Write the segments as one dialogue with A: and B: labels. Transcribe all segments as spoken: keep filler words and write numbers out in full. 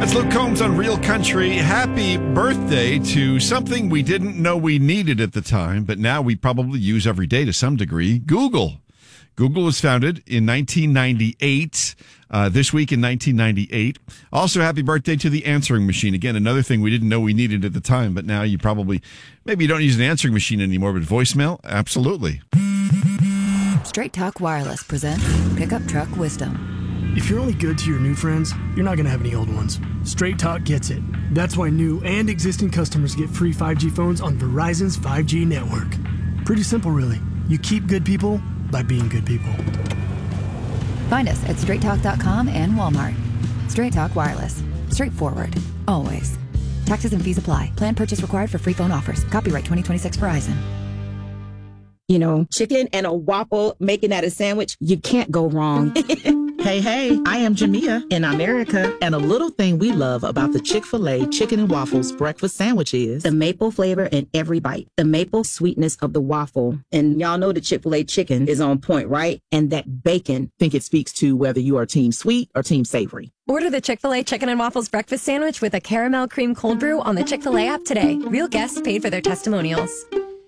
A: That's Luke Combs on Real Country. Happy birthday to something we didn't know we needed at the time, but now we probably use every day to some degree. Google. Google was founded in nineteen ninety-eight, uh, this week in nineteen ninety-eight. Also, happy birthday to the answering machine. Again, another thing we didn't know we needed at the time, but now you probably, maybe you don't use an answering machine anymore, but voicemail, absolutely.
B: Straight Talk Wireless presents Pickup Truck Wisdom.
C: If you're only good to your new friends, you're not going to have any old ones. Straight Talk gets it. That's why new and existing customers get free five G phones on Verizon's five G network. Pretty simple, really. You keep good people by being good people.
B: Find us at straight talk dot com and Walmart. Straight Talk Wireless. Straightforward. Always. Taxes and fees apply. Plan purchase required for free phone offers. Copyright twenty twenty-six Verizon.
D: You know, chicken and a waffle, making that a sandwich, you can't go wrong.
E: Hey, hey, I am Jamia in America, and a little thing we love about the Chick-fil-A Chicken and Waffles breakfast sandwich is
D: the maple flavor in every bite, the maple sweetness of the waffle. And y'all know the Chick-fil-A chicken is on point, right? And that bacon.
E: I think it speaks to whether you are team sweet or team savory.
F: Order the Chick-fil-A Chicken and Waffles breakfast sandwich with a caramel cream cold brew on the Chick-fil-A app today. Real guests paid for their testimonials.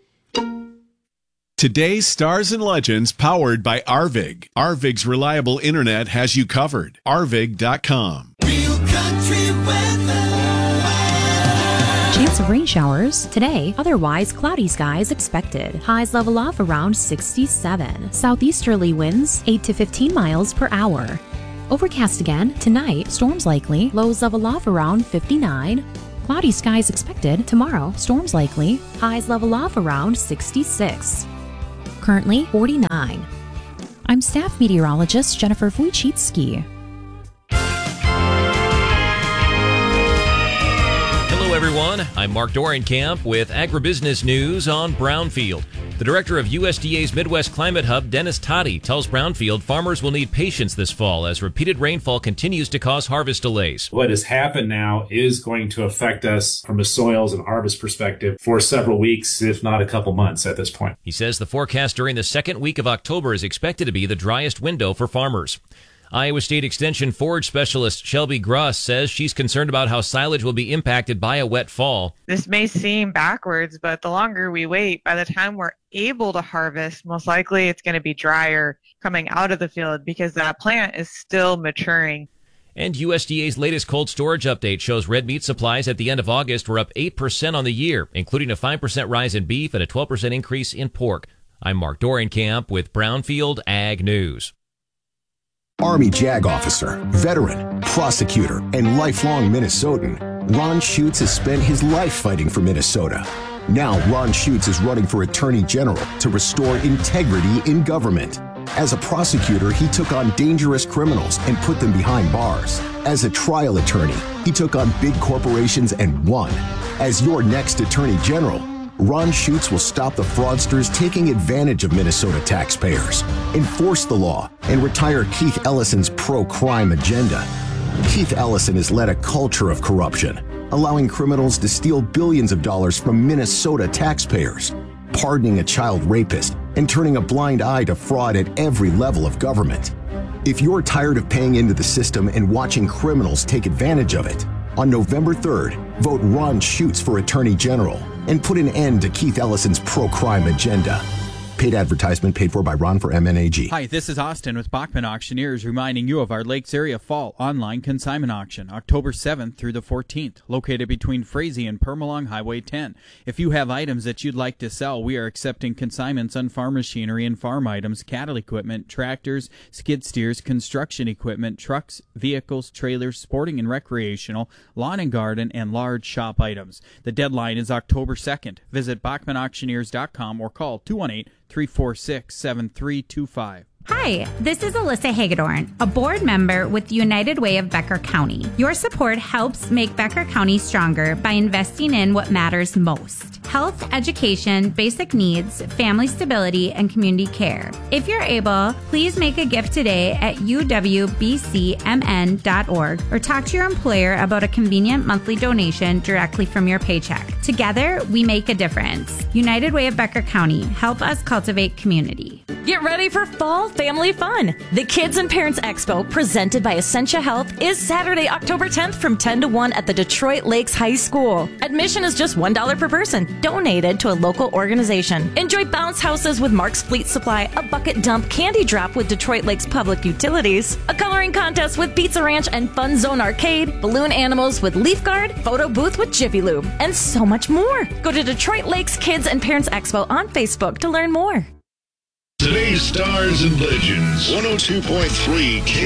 G: Today's Stars and Legends, powered by Arvig. Arvig's reliable internet has you covered. Arvig dot com.
H: Real country weather.
I: Chance of rain showers today, otherwise cloudy skies expected. Highs level off around sixty-seven. Southeasterly winds eight to fifteen miles per hour. Overcast again tonight, storms likely. Lows level off around fifty-nine. Cloudy skies expected tomorrow, storms likely. Highs level off around sixty-six. Currently forty-nine. I'm staff meteorologist Jennifer Wojcicki.
J: Hello, everyone. I'm Mark Dorenkamp with Agribusiness News on Brownfield. The director of U S D A's Midwest Climate Hub, Dennis Toddy, tells Brownfield farmers will need patience this fall as repeated rainfall continues to cause harvest delays.
K: What has happened now is going to affect us from a soils and harvest perspective for several weeks, if not a couple months at this point.
J: He says the forecast during the second week of October is expected to be the driest window for farmers. Iowa State Extension forage specialist Shelby Gruss says she's concerned about how silage will be impacted by a wet fall.
L: This may seem backwards, but the longer we wait, by the time we're able to harvest, most likely it's going to be drier coming out of the field because that plant is still maturing.
J: And U S D A's latest cold storage update shows red meat supplies at the end of August were up eight percent on the year, including a five percent rise in beef and a twelve percent increase in pork. I'm Mark Dorenkamp with Brownfield Ag News.
M: Army JAG officer, veteran, prosecutor, and lifelong Minnesotan, Ron Schutz has spent his life fighting for Minnesota. Now Ron Schutz is running for Attorney General to restore integrity in government. As a prosecutor, he took on dangerous criminals and put them behind bars. As a trial attorney, he took on big corporations and won. As your next Attorney General, Ron Schutz will stop the fraudsters taking advantage of Minnesota taxpayers, enforce the law, and retire Keith Ellison's pro-crime agenda. Keith Ellison has led a culture of corruption, allowing criminals to steal billions of dollars from Minnesota taxpayers, pardoning a child rapist, and turning a blind eye to fraud at every level of government. If you're tired of paying into the system and watching criminals take advantage of it, on November third, vote Ron Schutz for Attorney General and put an end to Keith Ellison's pro-crime agenda. Paid advertisement paid for by Ron for M N A G.
N: Hi, this is Austin with Bachman Auctioneers reminding you of our Lakes Area Fall online consignment auction, October seventh through the fourteenth, located between Frazee and Permalong Highway ten. If you have items that you'd like to sell, we are accepting consignments on farm machinery and farm items, cattle equipment, tractors, skid steers, construction equipment, trucks, vehicles, trailers, sporting and recreational, lawn and garden, and large shop items. The deadline is October second. Visit Bachman Auctioneers dot com or call two one eight, three four six, seven three two five.
O: Hi, this is Alyssa Hagedorn, a board member with United Way of Becker County. Your support helps make Becker County stronger by investing in what matters most: health, education, basic needs, family stability, and community care. If you're able, please make a gift today at u w b c m n dot org or talk to your employer about a convenient monthly donation directly from your paycheck. Together, we make a difference. United Way of Becker County. Help us cultivate community.
P: Get ready for fall family fun. The Kids and Parents Expo, presented by Essentia Health, is Saturday, October tenth from ten to one at the Detroit Lakes High School. Admission is just one dollar per person, donated to a local organization. Enjoy bounce houses with Mark's Fleet Supply, a bucket dump candy drop with Detroit Lakes Public Utilities, a coloring contest with Pizza Ranch and Fun Zone Arcade, balloon animals with Leaf Guard, photo booth with Jiffy Lube, and so much more. Go to Detroit Lakes Kids and Parents Expo on Facebook to learn more.
Q: Today's Stars and Legends, one oh two point three K